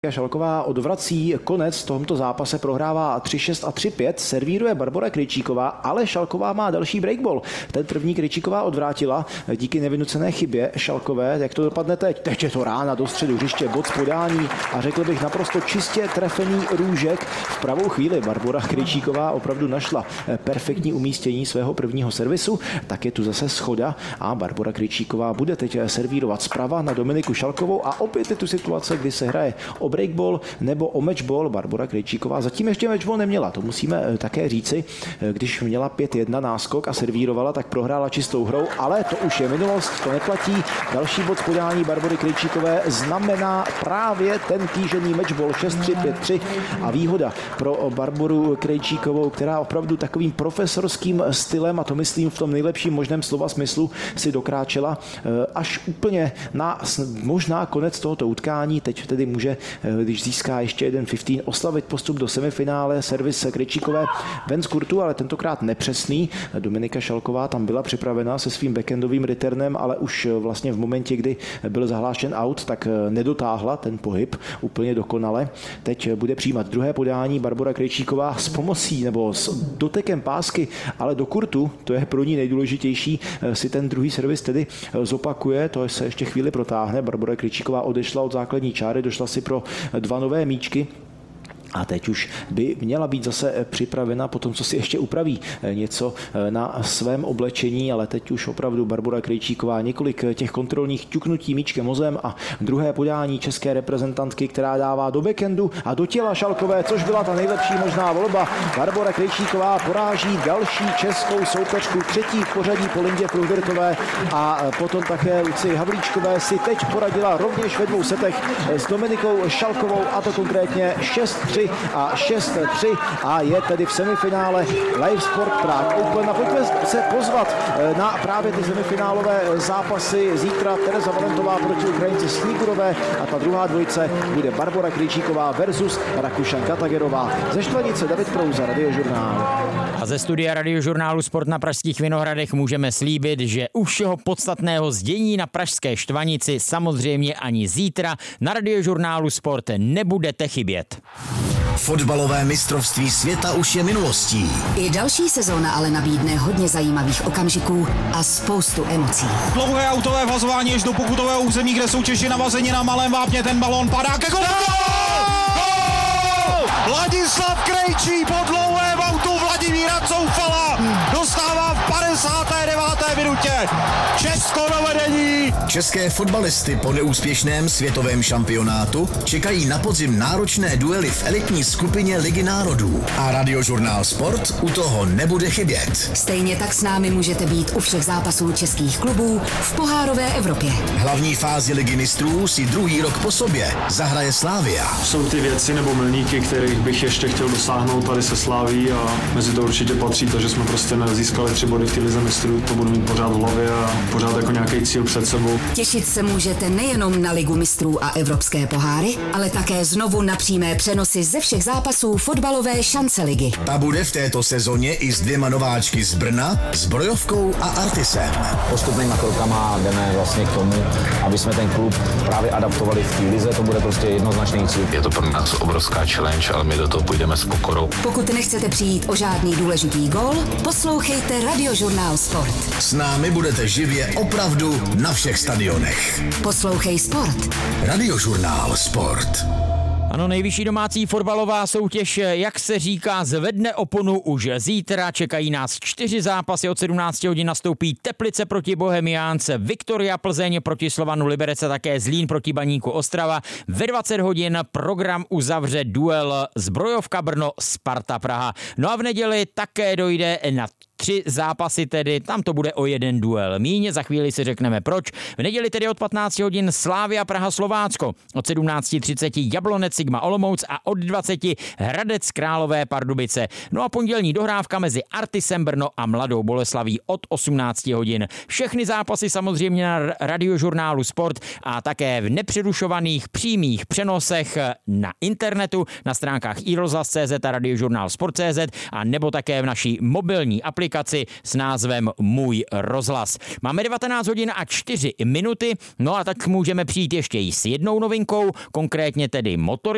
Šalková odvrací konec v tomto zápase, prohrává 3-6 a 3-5, servíruje Barbora Krejčíková, ale Šalková má další breakball. Ten první Krejčíková odvrátila díky nevynucené chybě Šalkové. Jak to dopadne teď? Teď je to rána do středu hřiště, bod z podání a řekl bych naprosto čistě trefený růžek. V pravou chvíli Barbora Krejčíková opravdu našla perfektní umístění svého prvního servisu, tak je tu zase schoda a Barbora Krejčíková bude teď servírovat zprava na Dominiku Šalkovou a opět je tu situace, kdy se hraje o breakball nebo o matchball. Barbora Krejčíková zatím ještě matchball neměla, to musíme také říci. Když měla 5-1 náskok a servírovala, tak prohrála čistou hrou, ale to už je minulost, to neplatí. Další bod z podání Barbory Krejčíkové znamená právě ten kýžený matchball 6-3, 5-3 a výhoda pro Barboru Krejčíkovou, která opravdu takovým profesorským stylem, a to myslím v tom nejlepším možném slova smyslu, si dokráčela až úplně na možná konec tohoto utkání. Teď tedy může, když získá ještě jeden 15, oslavit postup do semifinále. Servis Krejčíkové ven z kurtu, ale tentokrát nepřesný. Dominika Šalková tam byla připravena se svým backendovým returnem, ale už vlastně v momentě, kdy byl zahlášen out, tak nedotáhla ten pohyb úplně dokonale. Teď bude přijímat druhé podání Barbora Krejčíková s pomocí nebo s dotekem pásky, ale do kurtu, to je pro ní nejdůležitější, si ten druhý servis tedy zopakuje, to se ještě chvíli protáhne. Barbora Krejčíková odešla od základní čáry, došla si pro 2 nové míčky. A teď už by měla být zase připravena po tom, co si ještě upraví něco na svém oblečení, ale teď už opravdu Barbora Krejčíková několik těch kontrolních ťuknutí míčkem ozem a druhé podání české reprezentantky, která dává do backendu a do těla Šalkové, což byla ta nejlepší možná volba. Barbora Krejčíková poráží další českou soupeřku, třetí v pořadí po Lindě Fruhvirtové a potom také Lucii Havlíčkové si teď poradila rovněž ve 2 setech s Dominikou Šalkovou, a to konkrétně 6-3 a 6-3 a je tedy v semifinále Live Sport Prague Open. A pojďme se pozvat na právě ty semifinálové zápasy. Zítra Tereza Valentová proti Ukrajince Snigurové a ta druhá dvojice bude Barbora Krejčíková versus Rakušanka Tagerová. Ze Štvanice David Prouza, Radiožurnál. A ze studia Radiožurnálu Sport na Pražských Vinohradech můžeme slíbit, že u všeho podstatného zdění na pražské Štvanici samozřejmě ani zítra na Radiožurnálu Sport nebudete chybět. Fotbalové mistrovství světa už je minulostí. I další sezóna ale nabídne hodně zajímavých okamžiků a spoustu emocí. Dlouhé autové vazování až do pokutového území, kde jsou Češi navazeni na malém vápně, ten balón padá ke golu! Ladislav Krejčí po dlouhém autu Vladimíra Coufala dostává v 59. minutě Česko do vedení. České fotbalisty po neúspěšném světovém šampionátu čekají na podzim náročné duely v elitní skupině Ligy národů. A Radiožurnál Sport u toho nebude chybět. Stejně tak s námi můžete být u všech zápasů českých klubů v pohárové Evropě. Hlavní fázi Ligy mistrů si druhý rok po sobě zahraje Slavia. Jsou ty věci nebo milníky, kterých bych ještě chtěl dosáhnout tady se Slaví, a mezi to určitě patří to, že jsme prostě nezískali 3 body v té lize mistrů. To budu mít pořád v hlavě a pořád jako nějaký cíl před sebou. Těšit se můžete nejenom na Ligu mistrů a evropské poháry, ale také znovu na přímé přenosy ze všech zápasů fotbalové šance ligy. Ta bude v této sezóně i s 2 nováčky z Brna, Zbrojovkou a Artisem. Postupnýma krokama jdeme vlastně k tomu, aby jsme ten klub právě adaptovali v té lize, to bude prostě jednoznačný cíl. Je to pro nás obrovská challenge, ale my do toho půjdeme s pokorou. Pokud nechcete přijít o žádný důležitý gól, poslouchejte Radiožurnál Sport. S námi budete živě opravdu na všech stadionech. Poslouchej Sport. Radiožurnál Sport. Ano, nejvyšší domácí fotbalová soutěž, jak se říká, zvedne oponu už zítra. Čekají nás 4 zápasy, od 17 hodin nastoupí Teplice proti Bohemiánce, Viktoria Plzeň proti Slovanu Liberec a také Zlín proti Baníku Ostrava. Ve 20 hodin program uzavře duel Zbrojovka Brno Sparta Praha. No a v neděli také dojde na 3 zápasy, tedy tam to bude o 1 duel míň, za chvíli si řekneme proč. V neděli tedy od 15 hodin Slavia Praha Slovácko, od 17:30 Jablonec Sigma Olomouc a od 20 Hradec Králové Pardubice. No a pondělní dohrávka mezi Artisem Brno a Mladou Boleslaví od 18 hodin. Všechny zápasy samozřejmě na Radiožurnálu Sport a také v nepřerušovaných přímých přenosech na internetu, na stránkách iRozhlas.cz a Radiožurnál Sport.cz a nebo také v naší mobilní aplikaci s názvem Můj rozhlas. Máme 19 hodin a 4 minuty, no a tak můžeme přijít ještě i s jednou novinkou, konkrétně tedy motory.